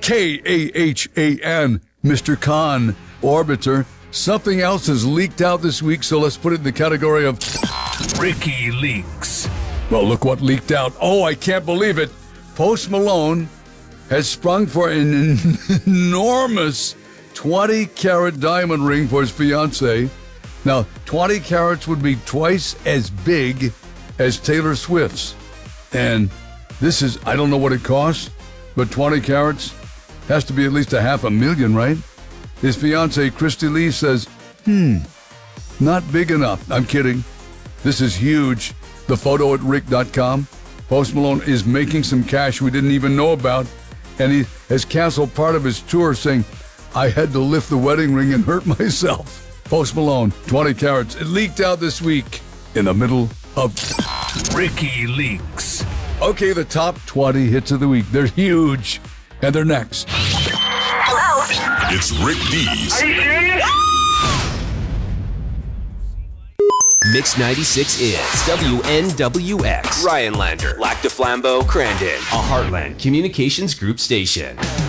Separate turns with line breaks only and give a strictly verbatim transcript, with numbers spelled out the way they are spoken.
K A H A N, Mister Khan, Orbiter. Something else has leaked out this week, so let's put it in the category of Ricky Leaks. Well, look what leaked out. Oh, I can't believe it. Post Malone has sprung for an enormous twenty carat diamond ring for his fiancée. Now, twenty carats would be twice as big as Taylor Swift's. And this is, I don't know what it costs, but twenty carats has to be at least a half a million, right? His fiancée, Christy Lee, says, hmm, not big enough. I'm kidding. This is huge. The photo at rick dot com. Post Malone is making some cash we didn't even know about, and he has canceled part of his tour saying, I had to lift the wedding ring and hurt myself. Post Malone, twenty carats. It leaked out this week in the middle of Ricky Leaks. Okay, the top twenty hits of the week. They're huge, and they're next.
Hello? It's Rick D's.
Are you serious?
Mix ninety-six is W N W X, Rhinelander, Lac du Flambeau, Crandon, a Heartland Communications Group station.